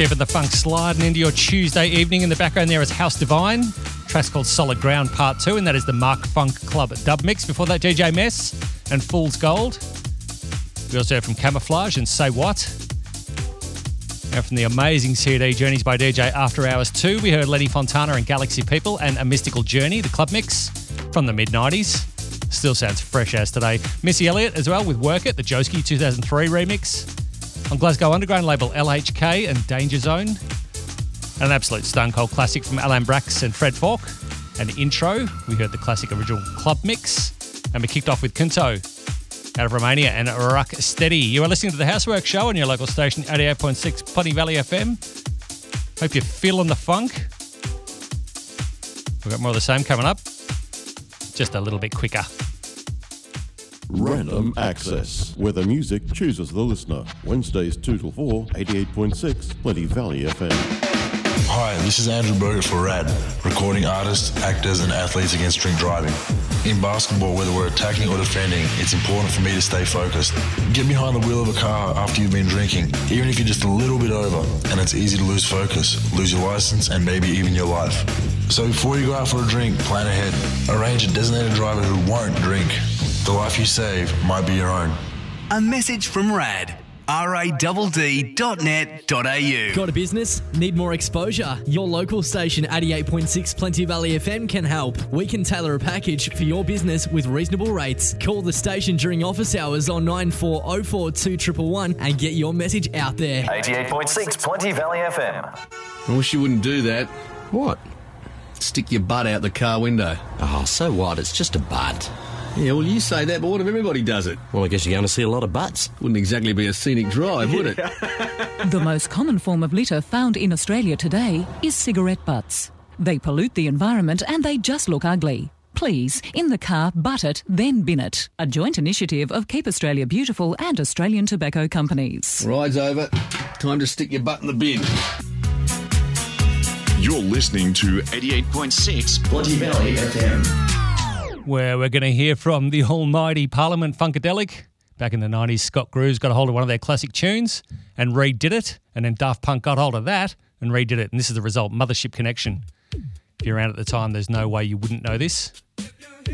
Keeping the funk sliding into your Tuesday evening. In the background there is House Divine. Track's called Solid Ground Part 2, and that is the Mark Funk Club dub mix. Before that, DJ Mess and Fool's Gold. We also heard from Camouflage and Say What. Now from the amazing CD Journeys by DJ After Hours 2, we heard Lenny Fontana and Galaxy People and A Mystical Journey, the club mix from the mid-90s. Still sounds fresh as today. Missy Elliott as well with Work It, the Joski 2003 remix. On Glasgow Underground label LHK and Danger Zone. And an absolute stone cold classic from Alan Brax and Fred Falk. And Intro, we heard the classic original club mix. And we kicked off with Kunto out of Romania and Rock Steady. You are listening to The Housework Show on your local station, 88.6 Putney Valley FM. Hope you're feeling the funk. We've got more of the same coming up. Just a little bit quicker. Random Access, where the music chooses the listener. Wednesdays 2 till 4, 88.6 Plenty Valley FM. Hi, this is Andrew Berger for RAD, recording artists, actors and athletes against drink driving. In basketball, whether we're attacking or defending, it's important for me to stay focused. Get behind the wheel of a car after you've been drinking, even if you're just a little bit over, and it's easy to lose focus, lose your license and maybe even your life. So before you go out for a drink, plan ahead. Arrange a designated driver who won't drink. The life you save might be your own. A message from RAD. radd.net.au. Got a business? Need more exposure? Your local station 88.6 Plenty Valley FM can help. We can tailor a package for your business with reasonable rates. Call the station during office hours on 9404 2111 and get your message out there. 88.6 Plenty Valley FM. I wish you wouldn't do that. What? Stick your butt out the car window. Oh, so what? It's just a butt. Yeah, well, you say that, but what if everybody does it? Well, I guess you're going to see a lot of butts. Wouldn't exactly be a scenic drive, would it? The most common form of litter found in Australia today is cigarette butts. They pollute the environment and they just look ugly. Please, in the car, butt it, then bin it. A joint initiative of Keep Australia Beautiful and Australian Tobacco Companies. Ride's over. Time to stick your butt in the bin. You're listening to 88.6 Plenty Valley FM. Where we're going to hear from the almighty Parliament Funkadelic. Back in the 90s, Scott Grooves got a hold of one of their classic tunes and redid it, and then Daft Punk got hold of that and redid it, and this is the result, Mothership Connection. If you're around at the time, there's no way you wouldn't know this.